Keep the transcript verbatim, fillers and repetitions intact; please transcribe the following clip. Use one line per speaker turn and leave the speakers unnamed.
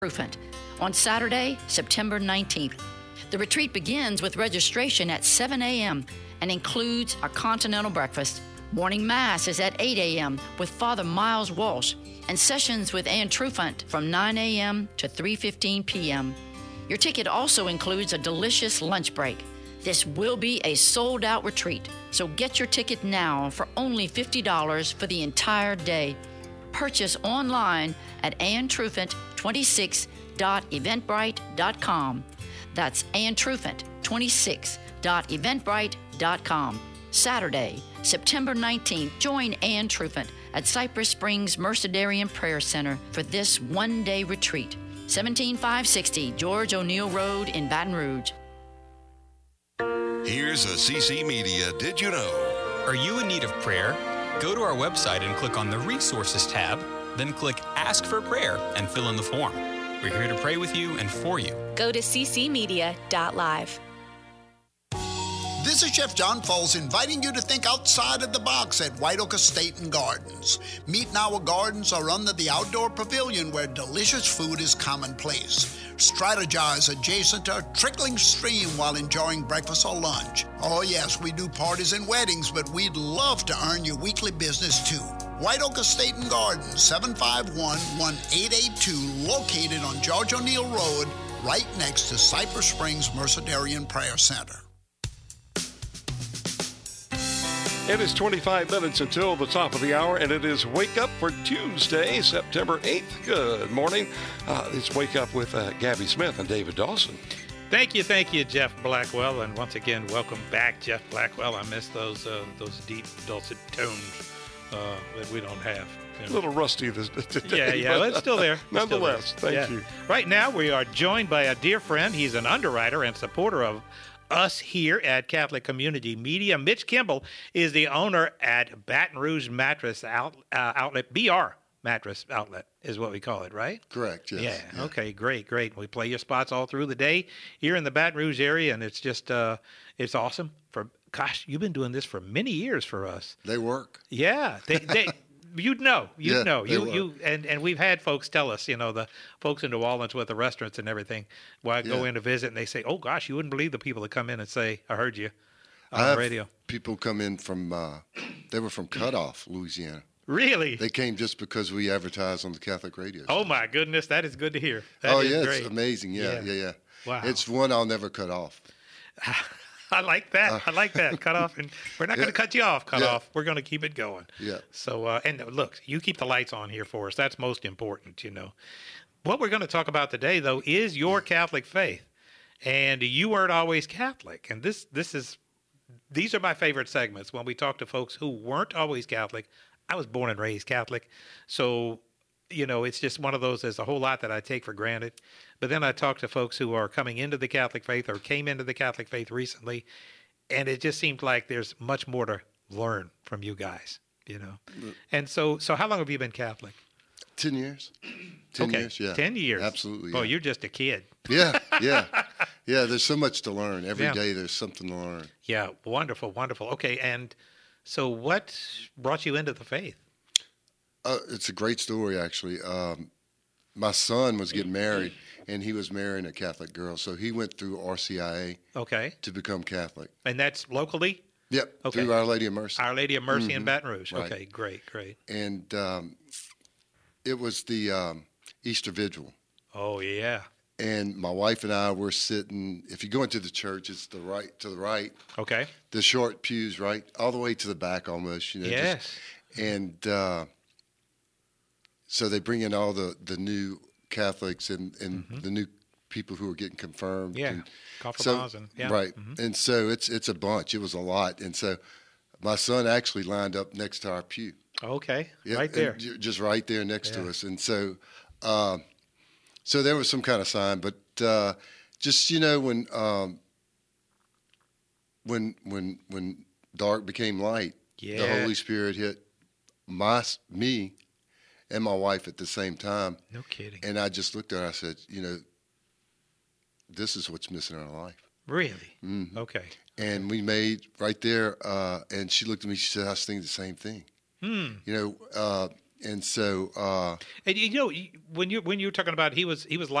Truphant on Saturday, September nineteenth. The retreat begins with registration at seven a.m. and includes a continental breakfast. Morning Mass is at eight a.m. with Father Miles Walsh, and sessions with Ann Truphant from nine a.m. to three fifteen p.m. Your ticket also includes a delicious lunch break. This will be a sold-out retreat, so get your ticket now for only fifty dollars for the entire day. Purchase online at ann truphant twenty-six dot eventbrite dot com. That's ann truphant twenty-six dot eventbrite dot com. Saturday, September nineteenth, join Ann Truphant at Cypress Springs Mercedarian Prayer Center for this one-day retreat. seventeen five sixty George O'Neill Road in Baton Rouge.
Here's a C C Media Did You Know?
Are you in need of prayer? Go to our website and click on the Resources tab, then click Ask for Prayer and fill in the form. We're here to pray with you and for you.
Go to c c media dot live.
This is Chef John Foles inviting you to think outside of the box at White Oak Estate and Gardens. Meet and Our Gardens are under the outdoor pavilion where delicious food is commonplace. Strategize adjacent to a trickling stream while enjoying breakfast or lunch. Oh yes, we do parties and weddings, but we'd love to earn your weekly business too. White Oak Estate and Gardens, seven five one, one eight eight two, located on George O'Neill Road, right next to Cypress Springs Mercedarian Prayer Center.
It is twenty-five minutes until the top of the hour, and it is Wake Up for Tuesday, September eighth. Good morning. Uh, it's Wake Up with uh, Gabby Smith and David Dawson.
Thank you, thank you, Jeff Blackwell, and once again, welcome back, Jeff Blackwell. I miss those uh, those deep, dulcet tones uh, that we don't have. You know.
A little rusty this today.
Yeah, yeah, well, it's still there. It's
Nonetheless,
still there.
thank
yeah.
you.
Right now, we are joined by a dear friend. He's an underwriter and supporter of us here at Catholic Community Media. Mitch Kimball is the owner at Baton Rouge Mattress Out, uh, Outlet. B R Mattress Outlet is what we call it, right?
Correct, yes.
Yeah,
yeah.
Okay, great, great. We play your spots all through the day here in the Baton Rouge area, and it's just, uh, it's awesome. For gosh, you've been doing this for many years for us.
They work.
Yeah, they, they you'd know, you'd
Yeah,
know,
they
you,
work.
you, and, and we've had folks tell us, you know, the folks in New Orleans with the restaurants and everything. Well, I go
Yeah.
in to visit, and they say, "Oh gosh, you wouldn't believe the people that come in and say, I heard you on
I
the
have
radio."
people come in from, uh, they were from Cutoff, Louisiana.
Really?
They came just because we advertised on the Catholic radio.
Oh my goodness, that is good to hear. That
oh,
is
yeah,
great.
it's amazing. Yeah,
Yeah.
yeah, yeah.
Wow.
It's one I'll never cut off.
I like that.
Uh,
I like that. Cut off, and we're not
Yeah.
going to cut you off. Cut
Yeah.
off. We're going to keep it going.
Yeah.
So, uh, and look, you keep the lights on here for us. That's most important, you know. What we're going to talk about today, though, is your Catholic faith, and you weren't always Catholic. And this, this is, these are my favorite segments when we talk to folks who weren't always Catholic. I was born and raised Catholic, so you know, it's just one of those. There's a whole lot that I take for granted. But then I talk to folks who are coming into the Catholic faith or came into the Catholic faith recently, and it just seems like there's much more to learn from you guys, you know. And so, so how long have you been Catholic?
Ten years. Ten
okay.
years, yeah.
Ten years.
Absolutely.
Oh,
yeah.
you're just a kid.
Yeah, yeah. Yeah, there's so much to learn. Every
Yeah.
day there's something to learn.
Yeah, wonderful, wonderful. Okay, and so what brought you into the faith?
Uh, it's a great story, actually. Um, my son was getting married, and he was marrying a Catholic girl, so he went through R C I A
Okay.
to become Catholic.
And that's locally?
Yep,
Okay.
through Our Lady of Mercy.
Our Lady of Mercy in
Mhm.
Baton Rouge.
Right.
Okay, great, great.
And um, it was the um, Easter Vigil.
Oh, yeah.
And my wife and I were sitting, if you go into the church, it's the right to the right.
Okay.
The short pews, right, all the way to the back almost. You know,
Yes.
Just, and uh, so they bring in all the, the new Catholics and, and
Mhm.
the new people who are getting confirmed.
Yeah.
And
Confirmants and yeah.
Right.
Mhm.
And so it's it's a bunch. It was a lot. And so my son actually lined up next to our pew.
Okay.
Yeah,
Right there.
and ju- just right there next
Yeah.
to us. And so, uh, so there was some kind of sign, but uh, just you know when um, when when when dark became light,
Yeah.
the Holy Spirit hit my me and my wife at the same time,
No kidding.
and I just looked at her. I said, you know, this is what's missing in our life.
Really?
Mhm.
Okay.
And we made right there, uh, and she looked at me. She said, "I was thinking the same thing."
Hmm.
You know, uh, and so uh,
And you know, when you when you were talking about he was he was